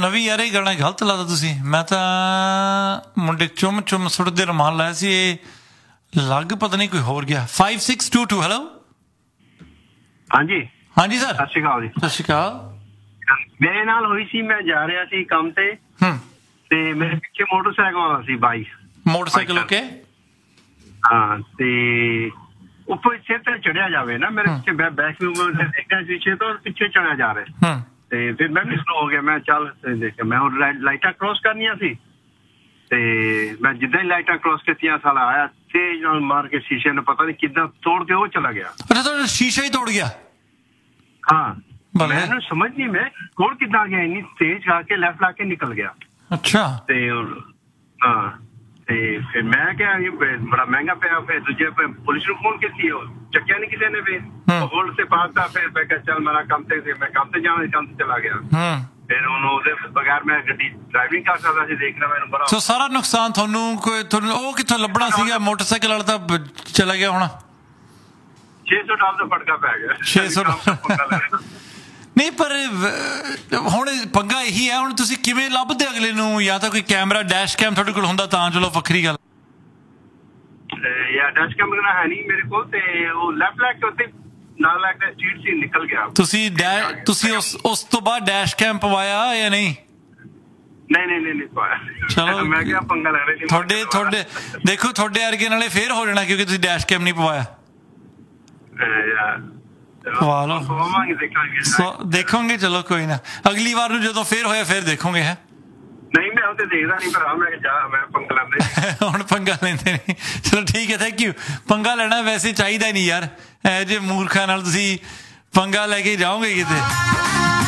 ਨਵੀਂ ਯਾਰ ਇਹ ਗਾਣਾ ਗਲਤ ਲਾਦਾ ਤੁਸੀਂ। ਮੈਂ ਤਾਂ ਮੁੰਡੇ ਚੁੰਮ ਚੁੰਮ ਸੁੱਟਦੇ ਰੁਮਾਲ ਲਾਇਆ ਸੀ, ਇਹ ਲੱਗ ਪਤਾ ਨਹੀਂ ਕੋਈ ਹੋਰ ਗਿਆ। 5622 ਹੈਲੋ। ਹਾਂਜੀ ਹਾਂਜੀ ਸਰ, ਸਤਿ ਸ਼੍ਰੀ ਅਕਾਲ ਜੀ। ਸਤਿ ਸ਼੍ਰੀ ਅਕਾਲ। ਮੇਰੇ ਨਾਲ ਹੋਈ ਸੀ, ਮੈਂ ਜਾ ਰਿਹਾ ਸੀ ਕੰਮ ਤੇ ਮੇਰੇ ਪਿੱਛੇ ਮੋਟਰਸਾਈਕਲ ਆਉਂਦਾ ਸੀ, ਬਾਈਕ ਮੋਟਰਸਾਈਕਲ। ਓਕੇ ਹਾਂ, ਤੇ ਉੱਪਰ ਸਿਰ ਤੇ ਚੜਿਆ ਜਾਵੇ ਨਾ, ਮੇਰੇ ਪਿੱਛੇ ਬੈਕ ਨੂੰ ਦੇਖਿਆ ਪਿੱਛੇ ਤੋਂ ਪਿੱਛੇ ਚੜਿਆ ਜਾ ਰਿਹਾ ਤੇ ਫਿਰ ਮੈਂ ਵੀ ਸਲੋ ਹੋ ਗਿਆ। ਮੈਂ ਚੱਲ ਦੇਖ, ਮੈਂ ਹੁਣ ਲਾਈਟਾਂ ਕ੍ਰੋਸ ਕਰਨੀਆਂ ਸੀ ਤੇ ਮੈਂ ਜਿੱਦਾਂ ਹੀ ਲਾਈਟਾਂ ਕ੍ਰੋਸ ਕੀਤੀਆਂ ਸਾਲਾ ਆਇਆ ਤੇਜ਼ ਨਾਲ ਮਾਰ ਕੇ ਸ਼ੀਸ਼ੇ ਨੂੰ, ਪਤਾ ਨਹੀਂ ਕਿੱਦਾਂ ਤੋੜ ਕੇ ਉਹ ਚਲਾ ਗਿਆ। ਅੱਛਾ, ਤੁਹਾਡਾ ਸ਼ੀਸ਼ਾ ਹੀ ਤੋੜ ਗਿਆ? ਹਾਂ, ਮੈਨੂੰ ਸਮਝ ਨਹੀਂ ਮੈਂ ਕੋਲ ਕਿੱਦਾਂ ਗਿਆ, ਇੰਨੀ ਤੇਜ਼ ਖਾ ਕੇ ਲੈਫਟ ਲਾ ਕੇ ਨਿਕਲ ਗਿਆ। ਅੱਛਾ। ਤੇ ਹਾਂ, ਤੇ ਫਿਰ ਮੈਂ ਕਿਹਾ ਇਹ ਬੜਾ ਮਹਿੰਗਾ ਪਿਆ। ਫਿਰ ਦੂਜੇ ਪੁਲਿਸ ਨੂੰ ਫੋਨ ਕੀਤੀ, ਉਹ ਚੱਕਿਆ ਨਹੀਂ ਕਿਸੇ ਨੇ। ਫਿਰ ਹੋਲਡ ਤੇ ਪਾਤਾ। ਫਿਰ ਮੈਂ ਕਿਹਾ ਚੱਲ ਮੇਰਾ ਕੰਮ ਤੇ ਮੈਂ ਕੰਮ ਤੇ ਜਾਣਾ, ਕੰਮ ਤੇ ਚਲਾ ਗਿਆ। ਫਿਰ ਉਹਨੂੰ ਉਹਦੇ ਬਗੈਰ ਮੈਂ ਗੱਡੀ ਡਰਾਈਵਿੰਗ ਕਰ ਸਕਦਾ ਸੀ, ਦੇਖਣਾ ਮੈਨੂੰ ਬੜਾ। ਸੋ ਸਾਰਾ ਨੁਕਸਾਨ ਤੁਹਾਨੂੰ ਉਹ ਕਿੱਥੋਂ ਲੱਭਣਾ ਸੀਗਾ? ਮੋਟਰਸਾਈਕਲ ਵਾਲਾ ਤਾਂ ਚਲਾ ਗਿਆ ਹੋਣਾ। $600 ਦਾ ਫਟਕਾ ਪੈ ਗਿਆ। $600 ਨਹੀਂ, ਪਰ ਹੁਣ ਪੰਗਾ ਇਹੀ ਹੈ, ਹੁਣ ਤੁਸੀਂ ਕਿਵੇਂ ਲੱਭਦੇ ਅਗਲੇ ਨੂੰ? ਜਾਂ ਤਾਂ ਕੋਈ ਕੈਮਰਾ ਡੈਸ਼ ਕੈਮ ਤੁਹਾਡੇ ਕੋਲ ਹੁੰਦਾ ਤਾਂ ਚਲੋ ਵੱਖਰੀ ਗੱਲ। ਯਾਰ ਡੈਸ਼ ਕੈਮਰਾ ਹੈ ਨਹੀਂ ਮੇਰੇ ਕੋਲ, ਤੇ ਉਹ ਲੈਫਟ ਲੈ ਕੇ ਉੱਤੇ ਨਾਲ ਲੈ ਕੇ ਸਟਰੀਟ ਸੀ ਨਿਕਲ ਗਿਆ। ਤੁਸੀਂ ਉਸ ਤੋਂ ਬਾਅਦ ਡੈਸ਼ ਕੈਮ ਪਵਾਇਆ ਜਾਂ ਨਹੀਂ? ਨਹੀਂ ਪਾਇਆ। ਚਲੋ ਮੈਂ ਕਿਹਾ ਪੰਗਾ ਲੈ ਰਿਹਾ ਤੁਹਾਡੇ ਦੇਖੋ, ਤੁਹਾਡੇ ਵਰਗੇ ਨਾਲੇ ਫੇਰ ਹੋ ਜਾਣਾ ਕਿਉਂਕਿ ਤੁਸੀਂ ਡੈਸ਼ ਕੈਮ ਨਹੀਂ ਪਵਾਇਆ। ਪਵਾ ਲਓ, ਦੇਖੋਗੇ। ਚਲੋ ਕੋਈ ਨਾ, ਅਗਲੀ ਵਾਰ ਨੂੰ ਜਦੋਂ ਫੇਰ ਹੋਇਆ ਫੇਰ ਦੇਖੋਗੇ। ਹੈ ਨਹੀਂ, ਮੈਂ ਉਹ ਤੇ ਦੇਖਦਾ ਨਹੀਂ ਭਰਾ, ਮੈਂ ਜਾ ਮੈਂ ਪੰਗਾ ਲੈਂਦੇ ਹੁਣ ਪੰਗਾ ਲੈਂਦੇ ਨਹੀਂ। ਚਲੋ ਠੀਕ ਹੈ, ਥੈਂਕ ਯੂ। ਪੰਗਾ ਲੈਣਾ ਵੈਸੇ ਚਾਹੀਦਾ ਨਹੀਂ ਯਾਰ, ਇਹ ਜੇ ਮੂਰਖਾਂ ਨਾਲ ਤੁਸੀਂ ਪੰਗਾ ਲੈ ਕੇ ਜਾਓਗੇ ਕਿਤੇ।